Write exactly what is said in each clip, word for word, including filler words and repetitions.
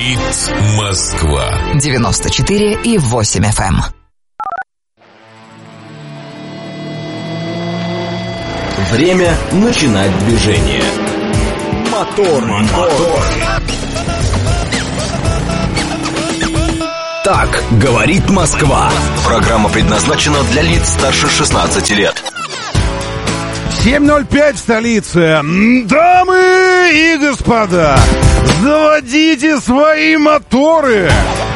Говорит Москва. девяносто четыре и восемь эф эм. Время начинать движение. Мотор, мотор. Так говорит Москва. Программа предназначена для лиц старше шестнадцати лет. семь ноль пять в столице. Дамы и господа, заводите свои моторы.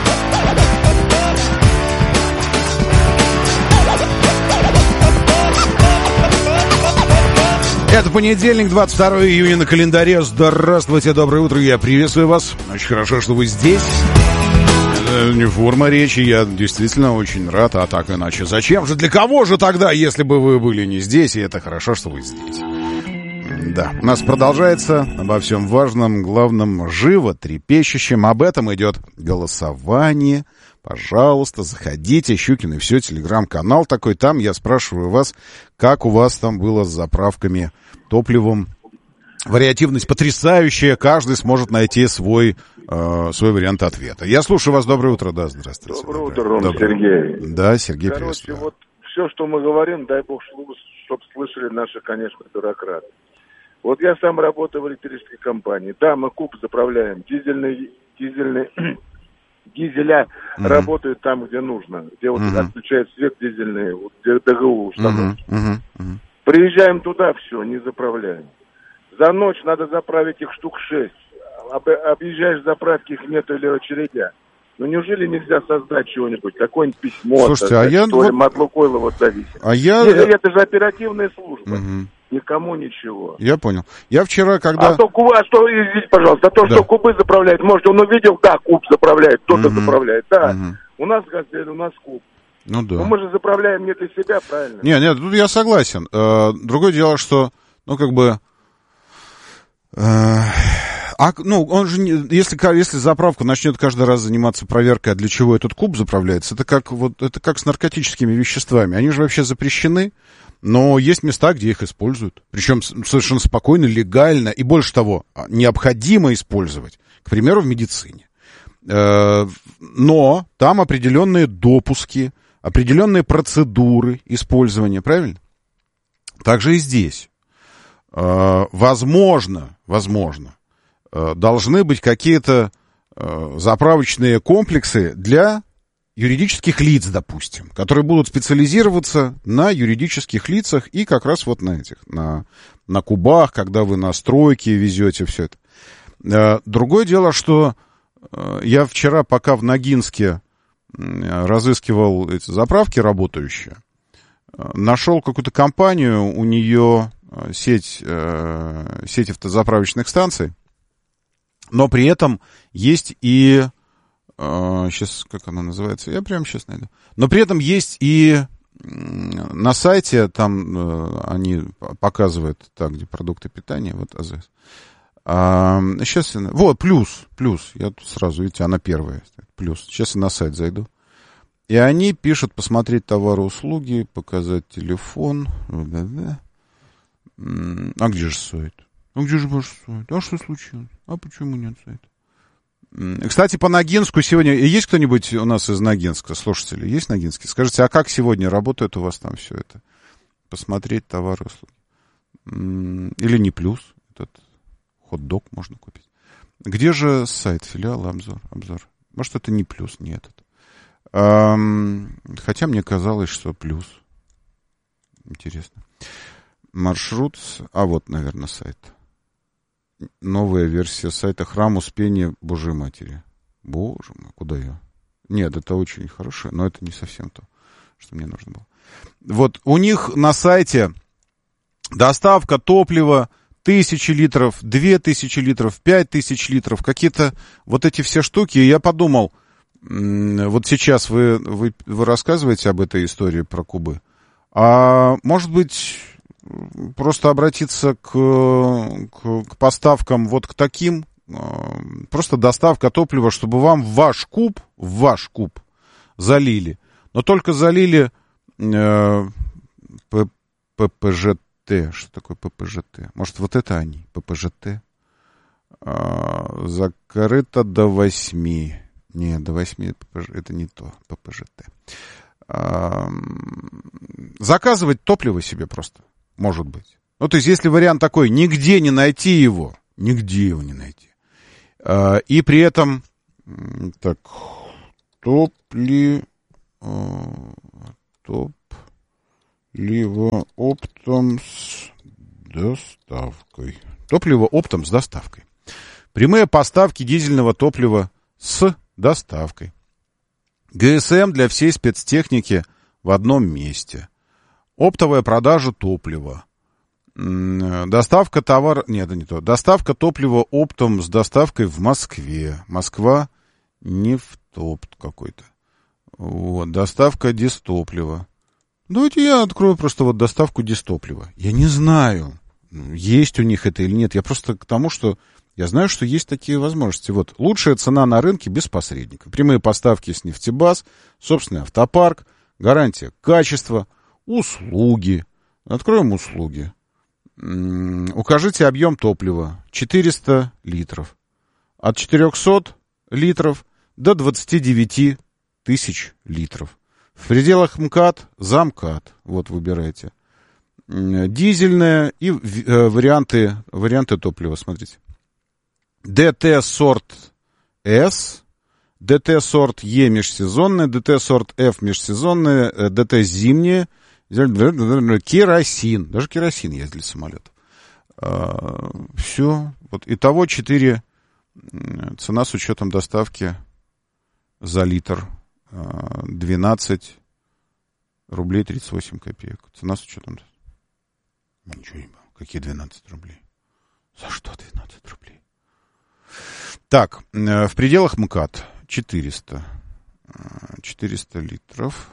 Это понедельник, двадцать второе июня на календаре. Здравствуйте, доброе утро, я приветствую вас. Очень хорошо, что вы здесь. Это не форма речи, я действительно очень рад, а так иначе. Зачем же, для кого же тогда, если бы вы были не здесь, и это хорошо, что вы здесь. Да, у нас продолжается обо всем важном, главном, живо трепещущем. Об этом идет голосование. Пожалуйста, заходите, Щукин и все, телеграм-канал такой. Там я спрашиваю вас, как у вас там было с заправками, топливом. Вариативность потрясающая, каждый сможет найти свой, э, свой вариант ответа. Я слушаю вас, доброе утро, да, здравствуйте. Доброе утро, Ром, Сергей. Да, Сергей, Короче, приветствую. вот все, что мы говорим, дай бог, чтобы слышали наши, конечно, бюрократы. Вот я сам работаю в электрической компании. Да, мы куб заправляем, дизельный, дизельный, дизеля mm-hmm. работают там, где нужно, где вот mm-hmm. отключают свет дизельный, вот, где ДГУ установки. Mm-hmm. Mm-hmm. Приезжаем туда, все, не заправляем. За ночь надо заправить их штук шесть. Об, объезжаешь заправки, их нет или очередя. Ну неужели нельзя создать чего-нибудь, какое-нибудь письмо? Слушайте, а я... Что ли, от Лукойла вот зависит. А я... Нет, это же оперативная служба. Угу. Никому ничего. Я понял. Я вчера, когда... А то, а что, извините, пожалуйста, а то, да. что кубы заправляют, может, он увидел, да, куб заправляет, кто-то угу. заправляет, да. Угу. У нас газель, у нас куб. Ну да. Но мы же заправляем не для себя, правильно? Нет, нет, тут я согласен. Другое дело, что, ну, как бы... А, ну, он же, не, если, если заправка начнет каждый раз заниматься проверкой, а для чего этот куб заправляется, это как, вот, это как с наркотическими веществами. Они же вообще запрещены, но есть места, где их используют. Причем совершенно спокойно, легально, и больше того, необходимо использовать. К примеру, в медицине. Но там определенные допуски, определенные процедуры использования, правильно? Также и здесь. Возможно, возможно, должны быть какие-то заправочные комплексы для юридических лиц, допустим, которые будут специализироваться на юридических лицах и как раз вот на этих, на, на кубах, когда вы на стройке везете все это. Другое дело, что я вчера, пока в Ногинске разыскивал эти заправки работающие, нашел какую-то компанию, у нее сеть, сеть автозаправочных станций, но при этом есть и... Сейчас, как она называется? Я прямо сейчас найду. Но при этом есть и на сайте, там они показывают, так, где продукты питания, вот АЗС. А, сейчас, вот, плюс, плюс. Я тут сразу, видите, она первая. Плюс. Сейчас я на сайт зайду. И они пишут, посмотреть товары, услуги, показать телефон. А где же сайт? А где же ваш сайт? А что случилось? А почему нет сайта? Кстати, по Ногинску сегодня... Есть кто-нибудь у нас из Ногинска, слушатели? Есть Ногинские? Скажите, а как сегодня работает у вас там все это? Посмотреть товары, услуги. Или не плюс? Этот хот-дог можно купить. Где же сайт, филиал, обзор? обзор? Может, это не плюс, не этот. Хотя мне казалось, что плюс. Интересно. Маршрут... А вот, наверное, сайт. Новая версия сайта «Храм Успения Божьей Матери». Боже мой, куда я? Нет, это очень хорошее, но это не совсем то, что мне нужно было. Вот у них на сайте доставка топлива тысячи литров, две тысячи литров, пять тысяч литров, какие-то вот эти все штуки. И я подумал, вот сейчас вы, вы, вы рассказываете об этой истории про кубы, а может быть... просто обратиться к, к, к поставкам вот к таким, просто доставка топлива, чтобы вам в ваш куб, в ваш куб залили, но только залили э, ППЖТ. Что такое ППЖТ? Может, вот это они, ППЖТ? А, закрыто до восьми. Нет, до восьми это не то, ППЖТ. А, заказывать топливо себе просто, может быть. Ну, то есть, если вариант такой, нигде не найти его, нигде его не найти. А, и при этом, так, топливо, топливо оптом с доставкой. Топливо оптом с доставкой. Прямые поставки дизельного топлива с доставкой. ГСМ для всей спецтехники в одном месте. Оптовая продажа топлива. Доставка товара... Нет, это не то. Доставка топлива оптом с доставкой в Москве. Москва нефтопт какой-то. Вот. Доставка дистоплива. Давайте я открою просто вот доставку дистоплива. Я не знаю, есть у них это или нет. Я просто к тому, что я знаю, что есть такие возможности. Вот. Лучшая цена на рынке без посредников. Прямые поставки с нефтебаз, собственный автопарк, гарантия качества, услуги. Откроем услуги. Укажите объем топлива. четыреста литров. От четырехсот литров до двадцати девяти тысяч литров. В пределах МКАД, за МКАД. Вот выбирайте. Дизельное и варианты, варианты топлива. Смотрите. ДТ сорт С, ДТ сорт Е межсезонное, ДТ сорт Ф межсезонное, ДТ зимнее, керосин. Даже керосин есть для самолетов. А, все. Вот. Итого четыре. Цена с учетом доставки за литр. двенадцать рублей тридцать восемь копеек. Цена с учетом... Ничего не было. Какие двенадцать рублей? За что двенадцать рублей? Так, в пределах МКАД четыреста. четыреста литров.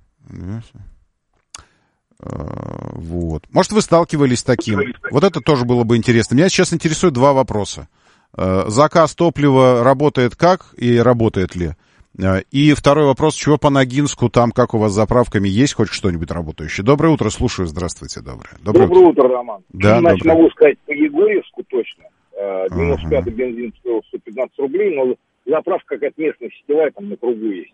Вот. Может, вы сталкивались с таким? Вот это тоже было бы интересно. Меня сейчас интересует два вопроса. Заказ топлива работает как и работает ли? И второй вопрос, чего по Ногинску, там как у вас с заправками, есть хоть что-нибудь работающее? Доброе утро, слушаю, здравствуйте, доброе. Доброе, доброе утро. утро, Роман. Да, Значит, доброе. могу сказать по Егорьевску точно. девяносто пятый ага. бензин стоил сто пятнадцать рублей, но заправка какая-то местная, сетевая, там на кругу есть.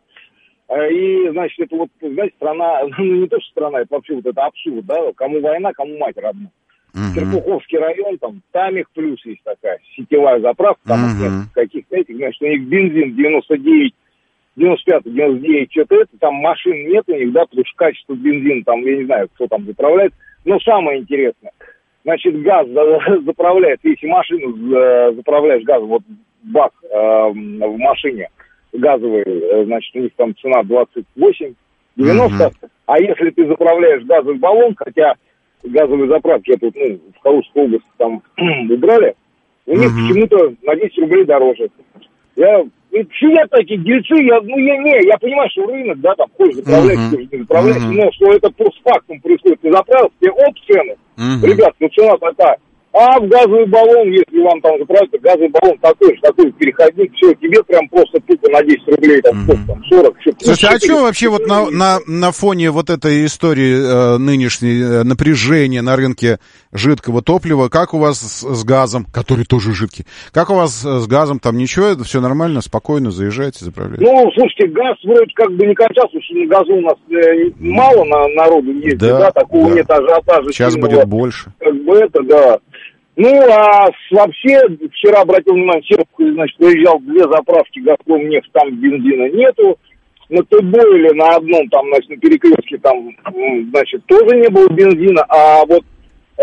И, значит, это вот, знаете, страна, ну не то, что страна, это вообще вот это абсурд, да, кому война, кому мать родна. Uh-huh. Серпуховский район, там, Тамик плюс есть такая сетевая заправка, там uh-huh. каких-то этих, значит, у них бензин девяносто девять, девяносто пятый, девяносто девять, что-то это, там машин нет у них, да, потому что качество бензина, там, я не знаю, кто там заправляет, но самое интересное, значит, газ заправляет, если машину заправляешь газом, вот бак э, в машине газовый, значит, у них там цена двадцать восемь девяносто, uh-huh. а если ты заправляешь газовый баллон, хотя газовые заправки, я тут, ну, в Калужской области там убрали, у них uh-huh. почему-то на десять рублей дороже. Я, сидят такие дельцы, я, ну, я не, я понимаю, что рынок, да, там, ходишь, заправляешь, uh-huh. не заправляешь, uh-huh. но что это постфактум происходит, ты заправил, тебе оп, цены, uh-huh. ребят, ну, цена такая. А в газовый баллон, если вам там заправить, то газовый баллон такой же, такой переходник, все, тебе прям просто тупо на десять рублей, там, mm-hmm. там сорок. Все, слушайте, а что вообще вот на, на, на фоне вот этой истории э, нынешней э, напряжения на рынке жидкого топлива, как у вас с, с газом, который тоже жидкий, как у вас с газом, там ничего, это все нормально, спокойно заезжаете, заправляете? Ну, слушайте, газ вроде как бы не кончался, что на газу у нас э, мало на, народу ездит, да, да, такого да. нет ажиотажа. Сейчас сильного, будет больше. Как бы это, да. Ну, а вообще, вчера обратил внимание, Серпухов, значит, выезжал две заправки «Газпром» нефть, там бензина нету. На Т-Бойле на одном, там, значит, на перекрестке, там, значит, тоже не было бензина. А вот э,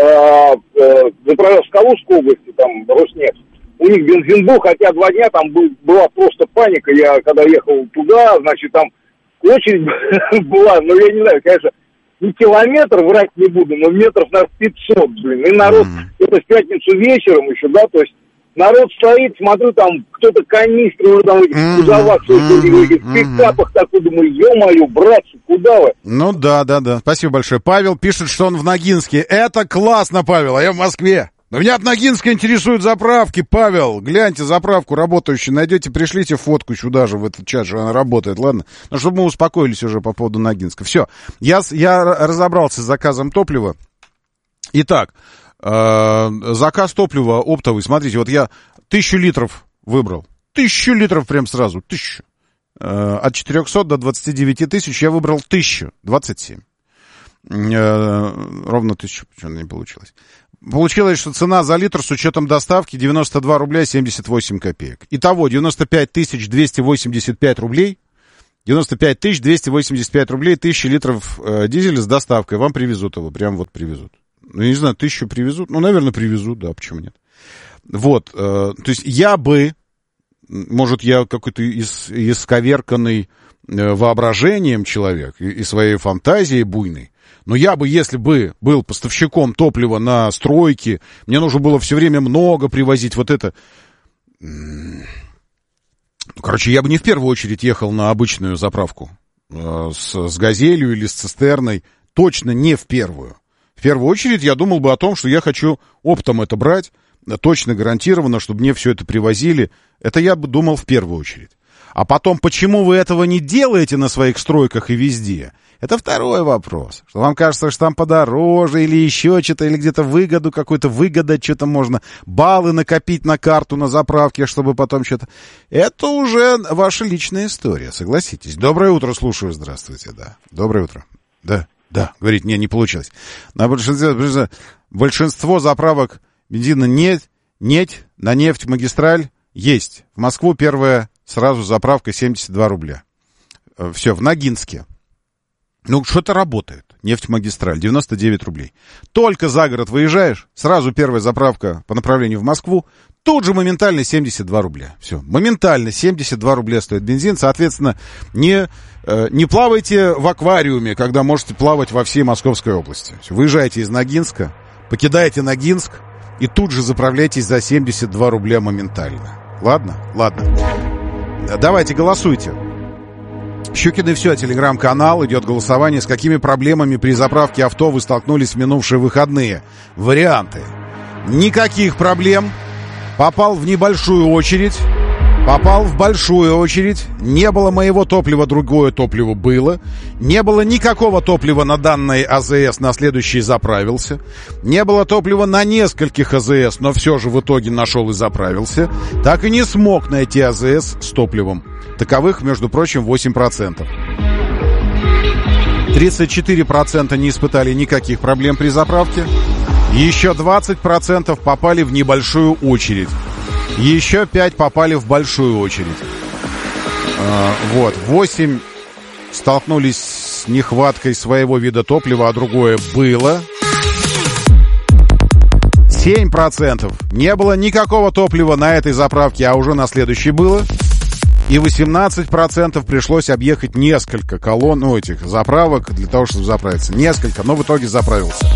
э, заправлял в Калужской области, там, Роснефть, у них бензин был, хотя два дня там был, была просто паника. Я, когда ехал туда, значит, там очередь была, ну, я не знаю, конечно, не километр, врать не буду, но метров на пятьсот, блин. И народ, mm-hmm. это в пятницу вечером еще, да, то есть народ стоит, смотрю, там кто-то канистры уже там в этих mm-hmm. кузовах, mm-hmm. в этих пикапах, такой, думаю, ё-моё, братцы, куда вы? Ну да, да, да, спасибо большое. Павел пишет, что он в Ногинске. Это классно, Павел, а я в Москве. Но меня от Ногинска интересуют заправки, Павел. Гляньте заправку работающую, найдете, пришлите фотку сюда же, в этот чат, что она работает, ладно? Ну, чтобы мы успокоились уже по поводу Ногинска. Все, я, я разобрался с заказом топлива. Итак, э, заказ топлива оптовый, смотрите, вот я Тысячу литров выбрал. Тысячу литров прям сразу. Тысячу. От четырехсот до двадцати девяти тысяч я выбрал тысячу. двадцать семь. Ровно тысячу. Почему не получилось? Получилось, что цена за литр с учетом доставки девяносто два рубля семьдесят восемь копеек. Итого девяносто пять тысяч двести восемьдесят пять рублей. девяносто пять тысяч двести восемьдесят пять рублей, тысяча литров э, дизеля с доставкой. Вам привезут его, прям вот привезут. Ну, я не знаю, тысячу привезут? Ну, наверное, привезут, да, почему нет? Вот, э, то есть я бы, может, я какой-то ис, исковерканный э, воображением человек и, и своей фантазией буйной, но я бы, если бы был поставщиком топлива на стройке, мне нужно было все время много привозить вот это... Короче, я бы не в первую очередь ехал на обычную заправку э, с, с газелью или с цистерной. Точно не в первую. В первую очередь я думал бы о том, что я хочу оптом это брать, точно гарантированно, чтобы мне все это привозили. Это я бы думал в первую очередь. А потом, почему вы этого не делаете на своих стройках и везде? Это второй вопрос. Что вам кажется, что там подороже или еще что-то, или где-то выгоду, какую-то выгоду, что-то можно, баллы накопить на карту на заправке, чтобы потом что-то... Это уже ваша личная история, согласитесь. Доброе утро, слушаю, здравствуйте, да. Доброе утро. Да, да, говорит, не, не получилось. На большинстве, большинство заправок бензина нет, нет, на нефть, магистраль есть. В Москву первая сразу заправка семьдесят два рубля. Все, в Ногинске. Ну, что-то работает. Нефть-магистраль, девяносто девять рублей. Только за город выезжаешь, сразу первая заправка по направлению в Москву, тут же моментально семьдесят два рубля. Все, моментально семьдесят два рубля стоит бензин. Соответственно, не, э, не плавайте в аквариуме, когда можете плавать во всей Московской области. Все, выезжаете из Ногинска, покидаете Ногинск и тут же заправляйтесь за семьдесят два рубля моментально. Ладно? Ладно. Давайте, голосуйте. Щукин и все, телеграм-канал, идет голосование. С какими проблемами при заправке авто вы столкнулись в минувшие выходные? Варианты. Никаких проблем. Попал в небольшую очередь. Попал в большую очередь. Не было моего топлива, другое топливо было. Не было никакого топлива на данной АЗС, на следующий заправился. Не было топлива на нескольких АЗС, но все же в итоге нашел и заправился. Так и не смог найти АЗС с топливом. Таковых, между прочим, восемь процентов. тридцать четыре процента не испытали никаких проблем при заправке. Еще двадцать процентов попали в небольшую очередь. Еще пять попали в большую очередь. А, вот, восемь столкнулись с нехваткой своего вида топлива, а другое было. семь процентов не было никакого топлива на этой заправке, а уже на следующей было. И восемнадцать процентов пришлось объехать несколько колонн, ну, этих заправок для того, чтобы заправиться. Несколько, но в итоге заправился.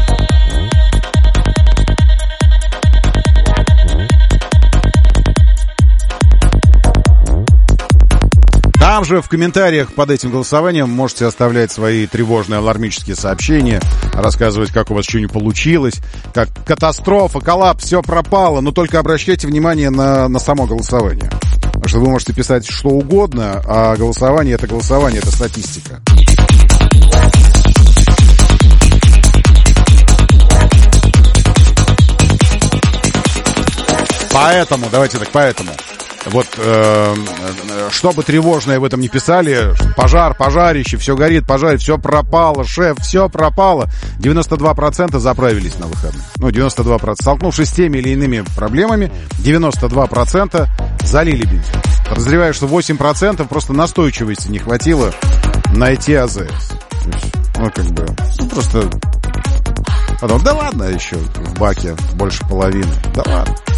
Там же в комментариях под этим голосованием можете оставлять свои тревожные алармические сообщения, рассказывать, как у вас что не получилось, как катастрофа, коллапс, все пропало. Но только обращайте внимание на, на само голосование. Потому что вы можете писать что угодно, а голосование — это голосование, это статистика. Поэтому, давайте так, поэтому... Вот, э, что бы тревожное в этом не писали, пожар, пожарище, все горит, пожарит, все пропало, шеф, все пропало. девяносто два процента заправились на выходных. Ну, девяносто два процента. Столкнувшись с теми или иными проблемами, девяносто два процента залили бензин. Подозреваю, что восемь процентов просто настойчивости не хватило найти АЗС. Ну, как бы, ну, просто... Потом, да ладно, еще в баке больше половины. Да ладно.